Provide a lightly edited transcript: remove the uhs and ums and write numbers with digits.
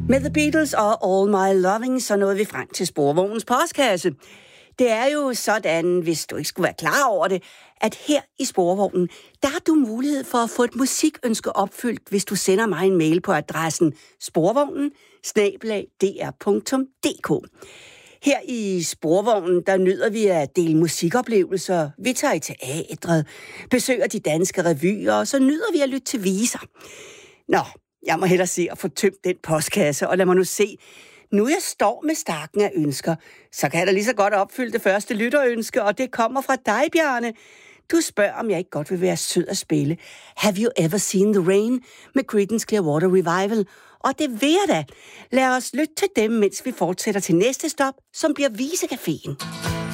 Med The Beatles og All My Loving, så nåede vi frem til Sporvognens postkasse. Det er jo sådan, hvis du ikke skulle være klar over det, at her i Sporvognen, der har du mulighed for at få et musikønske opfyldt, hvis du sender mig en mail på adressen sporvognen@dr.dk. Her i Sporvognen, der nyder vi at dele musikoplevelser. Vi tager i teatret, besøger de danske revyer, og så nyder vi at lytte til viser. Nå, jeg må hellere se at få tømt den postkasse, og lad mig nu se. Nu jeg står med stakken af ønsker, så kan jeg da lige så godt opfylde det første lytterønske, og det kommer fra dig, Bjarne. Du spørger, om jeg ikke godt vil være sød at spille Have You Ever Seen the Rain med Creedence Clearwater Revival. Og det vil jeg da. Lad os lytte til dem, mens vi fortsætter til næste stop, som bliver Visecaféen.